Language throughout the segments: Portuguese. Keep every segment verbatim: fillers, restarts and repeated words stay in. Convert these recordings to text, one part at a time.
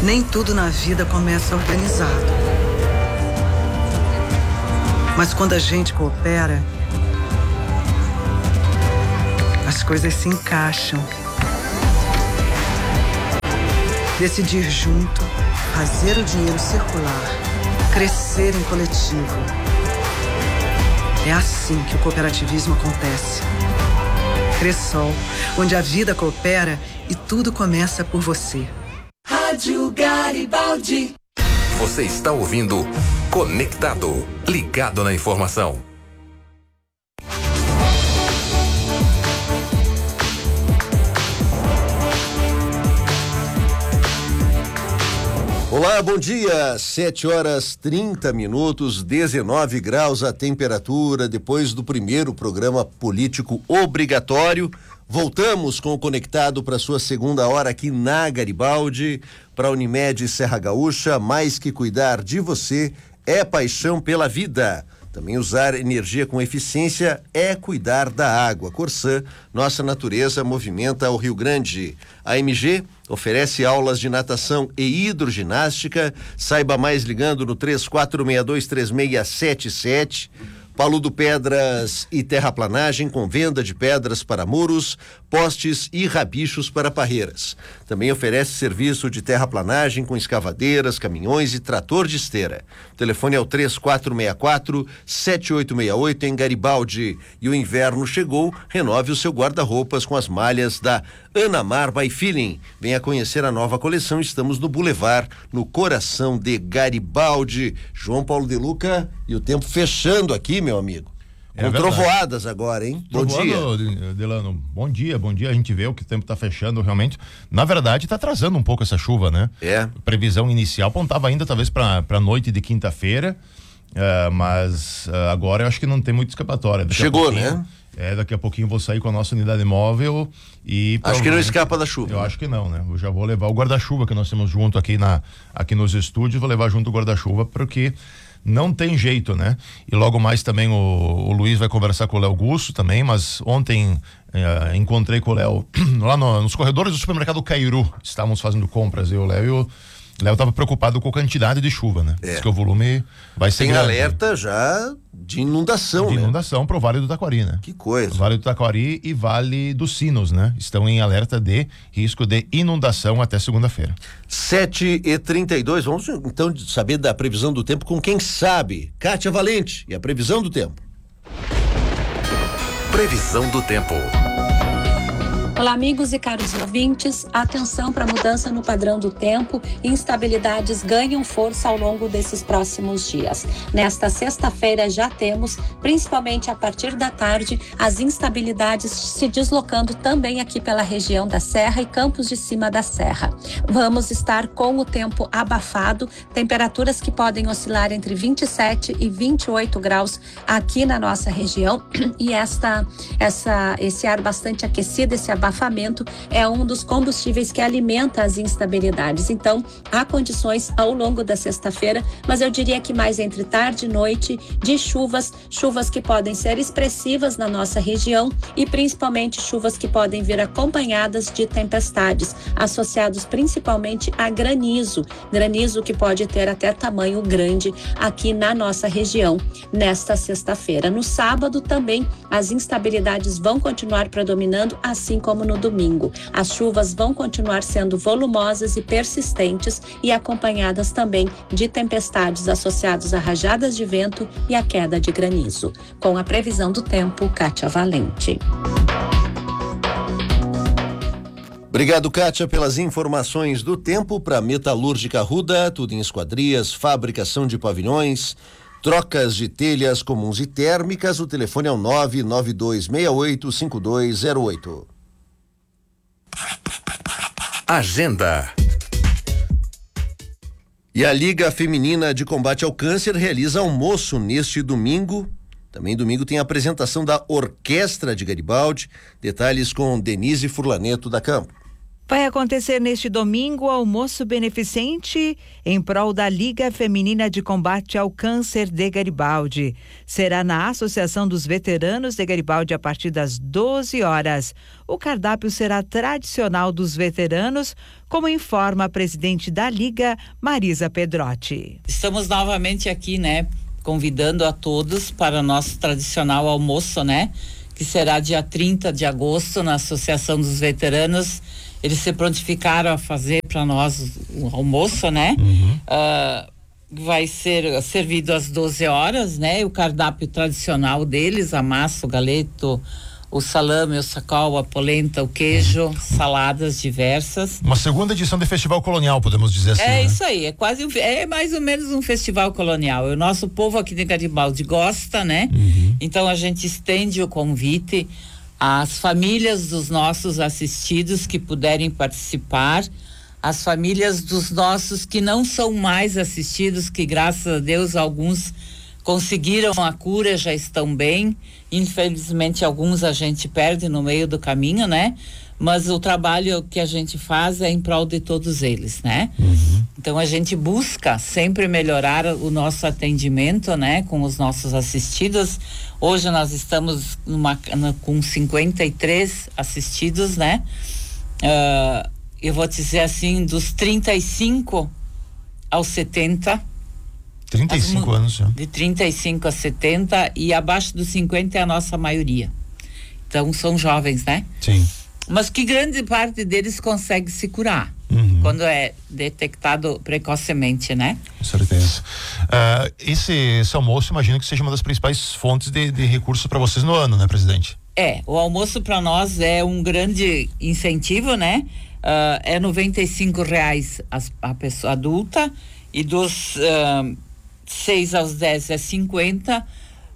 Nem tudo na vida começa organizado. Mas quando a gente coopera, as coisas se encaixam. Decidir junto, fazer o dinheiro circular, crescer em coletivo. É assim que o cooperativismo acontece. Cressol, onde a vida coopera e tudo começa por você. Rádio Garibaldi. Você está ouvindo Conectado, ligado na informação. Olá, bom dia, sete horas trinta minutos, dezenove graus a temperatura, depois do primeiro programa político obrigatório. Voltamos com o Conectado para sua segunda hora aqui na Garibaldi, para a Unimed Serra Gaúcha. Mais que cuidar de você, é paixão pela vida. Também usar energia com eficiência é cuidar da água. Corsã, nossa natureza movimenta o Rio Grande. A M G oferece aulas de natação e hidroginástica. Saiba mais ligando no três quatro seis dois três seis sete sete. Paludo Pedras e Terraplanagem, com venda de pedras para muros, postes e rabichos para parreiras. Também oferece serviço de terraplanagem com escavadeiras, caminhões e trator de esteira. O telefone é o três quatro seis quatro sete oito seis oito em Garibaldi. E o inverno chegou, renove o seu guarda-roupas com as malhas da Anamar by Feeling. Venha conhecer a nova coleção, estamos no Boulevard, no coração de Garibaldi. João Paulo de Luca, e o tempo fechando aqui, meu amigo. É com verdade. trovoadas agora, hein? Bom dia. Delano, bom dia, bom dia. A gente vê o que o tempo tá fechando realmente. Na verdade, tá atrasando um pouco essa chuva, né? É. Previsão inicial apontava ainda talvez para para noite de quinta-feira, uh, mas uh, agora eu acho que não tem muita escapatória. Daqui Chegou, né? É, daqui a pouquinho eu vou sair com a nossa unidade móvel e... Acho que não escapa da chuva. Eu acho que não, né? Eu já vou levar o guarda-chuva que nós temos junto aqui, na, aqui nos estúdios, vou levar junto o guarda-chuva porque não tem jeito, né? E logo mais também o, o Luiz vai conversar com o Léo Gusso também, mas ontem eh, encontrei com o Léo lá no, nos corredores do supermercado Cairu. Estávamos fazendo compras, eu e o Léo, e o Léo estava preocupado com a quantidade de chuva, né? É. Diz que o volume vai ser Tem grande. alerta já de inundação, de né? inundação pro Vale do Taquari, né? Que coisa. Vale do Taquari e Vale dos Sinos, né? Estão em alerta de risco de inundação até segunda-feira. sete e trinta e dois, vamos então saber da previsão do tempo com quem sabe. Kátia Valente, e a previsão do tempo. Previsão do tempo. Olá, amigos e caros ouvintes. Atenção para a mudança no padrão do tempo. Instabilidades ganham força ao longo desses próximos dias. Nesta sexta-feira já temos, principalmente a partir da tarde, as instabilidades se deslocando também aqui pela região da Serra e Campos de Cima da Serra. Vamos estar com o tempo abafado, temperaturas que podem oscilar entre vinte e sete e vinte e oito graus aqui na nossa região. E esta, essa, esse ar bastante aquecido, esse abafamento, é um dos combustíveis que alimenta as instabilidades. Então, há condições ao longo da sexta-feira, mas eu diria que mais entre tarde e noite, de chuvas, chuvas que podem ser expressivas na nossa região e principalmente chuvas que podem vir acompanhadas de tempestades, associados principalmente a granizo, granizo que pode ter até tamanho grande aqui na nossa região nesta sexta-feira. No sábado também as instabilidades vão continuar predominando, assim como no domingo. As chuvas vão continuar sendo volumosas e persistentes e acompanhadas também de tempestades associadas a rajadas de vento e a queda de granizo. Com a previsão do tempo, Kátia Valente. Obrigado, Kátia, pelas informações do tempo. Para Metalúrgica Ruda, tudo em esquadrias, fabricação de pavilhões, trocas de telhas comuns e térmicas. O telefone é o nove nove dois seis oito cinco dois zero oito. Agenda. E a Liga Feminina de Combate ao Câncer realiza almoço neste domingo. Também domingo tem a apresentação da Orquestra de Garibaldi. Detalhes com Denise Furlaneto da Campo. Vai acontecer neste domingo o almoço beneficente em prol da Liga Feminina de Combate ao Câncer de Garibaldi. Será na Associação dos Veteranos de Garibaldi a partir das doze horas. O cardápio será tradicional dos veteranos, como informa a presidente da Liga, Marisa Pedrotti. Estamos novamente aqui, né, convidando a todos para o nosso tradicional almoço, né, que será dia trinta de agosto na Associação dos Veteranos. Eles se prontificaram a fazer para nós o almoço, né? Uhum. Uh, vai ser servido às doze horas, né? O cardápio tradicional deles, a massa, o galeto, o salame, o sacol, a polenta, o queijo, saladas diversas. Uma segunda edição do Festival Colonial, podemos dizer assim. É, né? Isso aí, é quase um, é mais ou menos um festival colonial. O nosso povo aqui de Garibaldi gosta, né? Uhum. Então a gente estende o convite às famílias dos nossos assistidos que puderem participar, as famílias dos nossos que não são mais assistidos, que graças a Deus alguns conseguiram a cura, já estão bem. Infelizmente alguns a gente perde no meio do caminho, né? Mas o trabalho que a gente faz é em prol de todos eles, né? Uhum. Então a gente busca sempre melhorar o nosso atendimento, né? Com os nossos assistidos. Hoje nós estamos numa, com cinquenta e três assistidos, né? Uh, eu vou dizer assim, dos trinta e cinco aos setenta. trinta e cinco as, anos já. De trinta e cinco a setenta, e abaixo dos cinquenta é a nossa maioria. Então são jovens, né? Sim. Mas que grande parte deles consegue se curar, uhum, quando é detectado precocemente, né? Com certeza. Uh, esse, esse almoço, imagino que seja uma das principais fontes de, de recursos para vocês no ano, né, presidente? É, o almoço para nós é um grande incentivo, né? Uh, é noventa e cinco reais a, a pessoa adulta, e dos uh, seis aos dez é cinquenta.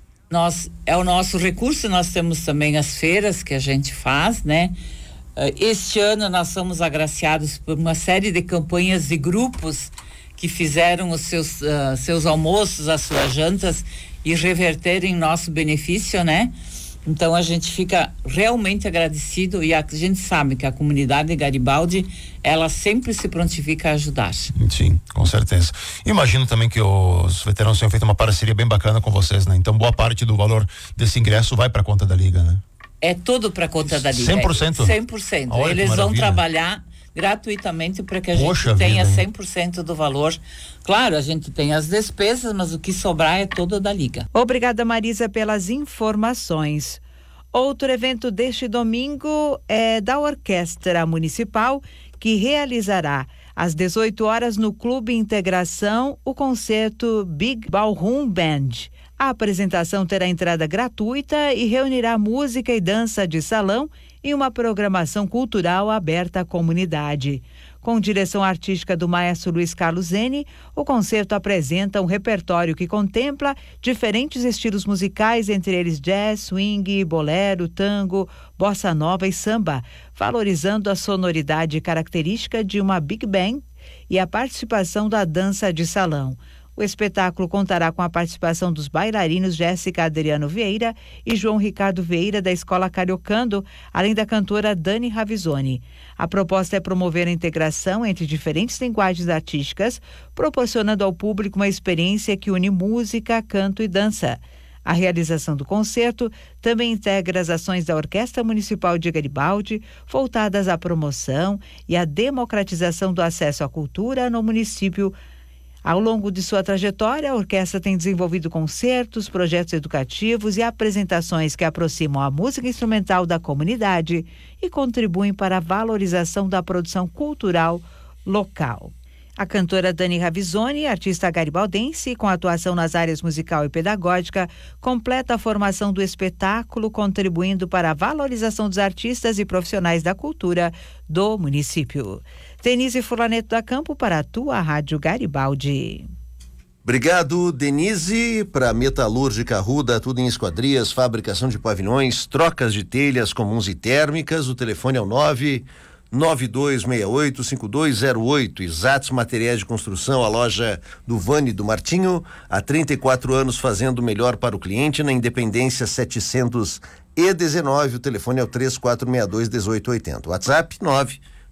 Nós, é o nosso recurso. Nós temos também as feiras que a gente faz, né? Uh, este ano nós somos agraciados por uma série de campanhas de grupos que fizeram os seus, uh, seus almoços, as suas jantas, e reverterem nosso benefício, né? Então a gente fica realmente agradecido, e a gente sabe que a comunidade de Garibaldi, ela sempre se prontifica a ajudar. Sim, com certeza. Imagino também que os veteranos tenham feito uma parceria bem bacana com vocês, né? Então boa parte do valor desse ingresso vai para conta da Liga, né? É tudo para conta da Liga. cem por cento? cem por cento. Olha, eles vão trabalhar gratuitamente para que a Poxa gente tenha vida, cem por cento do valor. Claro, a gente tem as despesas, mas o que sobrar é todo da Liga. Obrigada, Marisa, pelas informações. Outro evento deste domingo é da Orquestra Municipal, que realizará às dezoito horas no Clube Integração o concerto Big Ballroom Band. A apresentação terá entrada gratuita e reunirá música e dança de salão em uma programação cultural aberta à comunidade. Com direção artística do maestro Luiz Carlos Zene, o concerto apresenta um repertório que contempla diferentes estilos musicais, entre eles jazz, swing, bolero, tango, bossa nova e samba, valorizando a sonoridade característica de uma big band e a participação da dança de salão. O espetáculo contará com a participação dos bailarinos Jéssica Adriano Vieira e João Ricardo Vieira, da Escola Cariocando, além da cantora Dani Ravizoni. A proposta é promover a integração entre diferentes linguagens artísticas, proporcionando ao público uma experiência que une música, canto e dança. A realização do concerto também integra as ações da Orquestra Municipal de Garibaldi, voltadas à promoção e à democratização do acesso à cultura no município. Ao longo de sua trajetória, a orquestra tem desenvolvido concertos, projetos educativos e apresentações que aproximam a música instrumental da comunidade e contribuem para a valorização da produção cultural local. A cantora Dani Ravizoni, artista garibaldense com atuação nas áreas musical e pedagógica, completa a formação do espetáculo, contribuindo para a valorização dos artistas e profissionais da cultura do município. Denise Furlaneto da Campo para a tua Rádio Garibaldi. Obrigado, Denise. Para Metalúrgica Arruda, tudo em esquadrias, fabricação de pavilhões, trocas de telhas comuns e térmicas. O telefone é o nove nove dois seis oito cinco dois zero oito. Exatos Materiais de Construção, a loja do Vani do Martinho, há trinta e quatro anos fazendo o melhor para o cliente, na Independência setecentos e dezenove. O telefone é o três quatro seis dois um oito oito zero. WhatsApp nove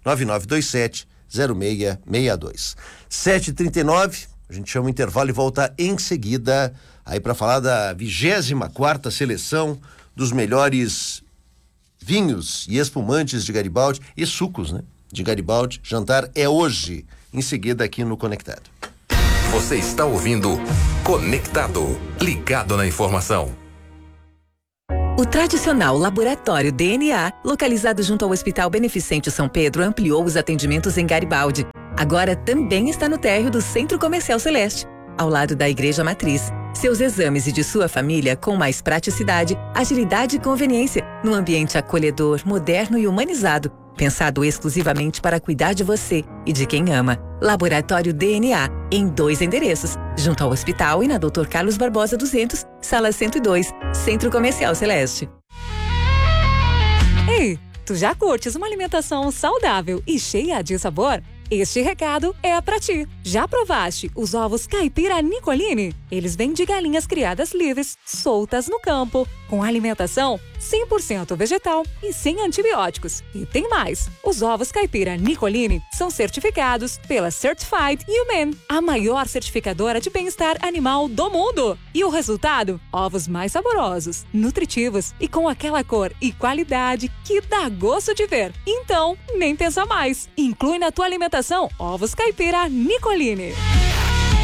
nove nove dois sete zero seis seis dois. sete e trinta e nove, a gente chama o intervalo e volta em seguida aí para falar da vigésima quarta seleção dos melhores vinhos e espumantes de Garibaldi e sucos, né? De Garibaldi. Jantar é hoje, em seguida aqui no Conectado. Você está ouvindo Conectado, ligado na informação. O tradicional Laboratório D N A, localizado junto ao Hospital Beneficente São Pedro, ampliou os atendimentos em Garibaldi. Agora também está no térreo do Centro Comercial Celeste, ao lado da Igreja Matriz. Seus exames e de sua família com mais praticidade, agilidade e conveniência, num ambiente acolhedor, moderno e humanizado, pensado exclusivamente para cuidar de você e de quem ama. Laboratório D N A, em dois endereços, junto ao hospital e na doutor Carlos Barbosa duzentos, sala cento e dois, Centro Comercial Celeste. Ei, tu já curtes uma alimentação saudável e cheia de sabor? Este recado é pra ti. Já provaste os ovos caipira Nicolini? Eles vêm de galinhas criadas livres, soltas no campo, com alimentação cem por cento vegetal e sem antibióticos. E tem mais. Os ovos caipira Nicolini são certificados pela Certified Human, a maior certificadora de bem-estar animal do mundo. E o resultado? Ovos mais saborosos, nutritivos e com aquela cor e qualidade que dá gosto de ver. Então, nem pensa mais. Inclui na tua alimentação ovos caipira Nicolini.